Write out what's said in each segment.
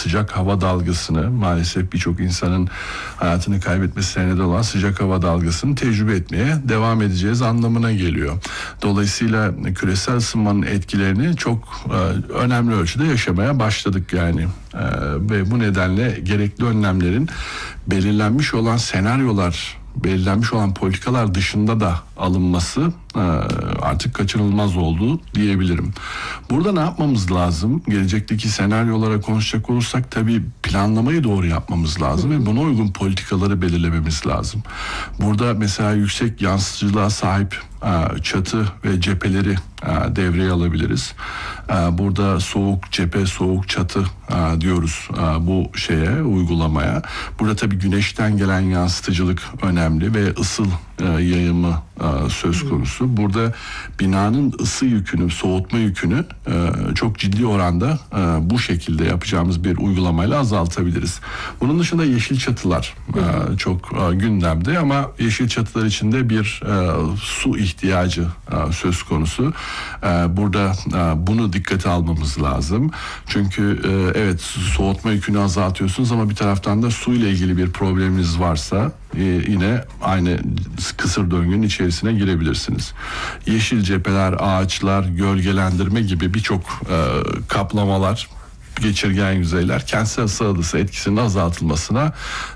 sıcak hava dalgasını, maalesef birçok insanın hayatını kaybetmesine neden olan sıcak hava dalgasını tecrübe etmeye devam edeceğiz anlamına geliyor. Dolayısıyla küresel ısınmanın etkilerini çok önemli ölçüde yaşamaya başladık yani. Ve bu nedenle gerekli önlemlerin belirlenmiş olan senaryolar, belirlenmiş olan politikalar dışında da alınması artık kaçınılmaz oldu diyebilirim. Burada ne yapmamız lazım? Gelecekteki senaryolara konuşacak olursak tabii planlamayı doğru yapmamız lazım ve buna uygun politikaları belirlememiz lazım. Burada mesela yüksek yansıtıcılığa sahip çatı ve cepheleri devreye alabiliriz. Burada soğuk cephe, soğuk çatı diyoruz bu uygulamaya. Burada tabii güneşten gelen yansıtıcılık önemli ve ısıl yayımı söz konusu. Burada binanın ısı yükünü, soğutma yükünü çok ciddi oranda bu şekilde yapacağımız bir uygulamayla azaltabiliriz. Bunun dışında yeşil çatılar çok gündemde ama yeşil çatılar içinde bir su ihtiyacı söz konusu. Burada bunu dikkate almamız lazım. Çünkü evet, soğutma yükünü azaltıyorsunuz ama bir taraftan da su ile ilgili bir probleminiz varsa yine aynı kısır döngünün içerisine girebilirsiniz. Yeşil cepheler, ağaçlar, gölgelendirme gibi birçok kaplamalar, geçirgen yüzeyler kentsel ısı adası etkisinin azaltılmasına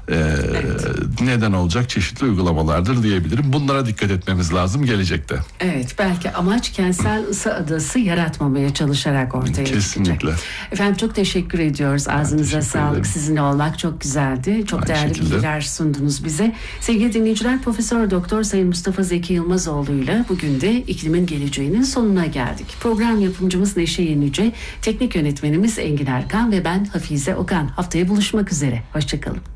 neden olacak çeşitli uygulamalardır diyebilirim. Bunlara dikkat etmemiz lazım gelecekte. Evet, belki amaç kentsel ısı adası yaratmamaya çalışarak ortaya Kesinlikle. çıkacak. Efendim çok teşekkür ediyoruz. Ağzınıza sağlık. Sizinle olmak çok güzeldi. Çok Aynı değerli şekilde bilgiler sundunuz bize. Sevgili dinleyiciler, Profesör Doktor Sayın Mustafa Zeki Yılmazoğlu ile bugün de iklimin geleceğinin sonuna geldik. Program yapımcımız Neşe Yenice, teknik yönetmenimiz Engin Erkan ve ben Hafize Okan. Haftaya buluşmak üzere. Hoşçakalın.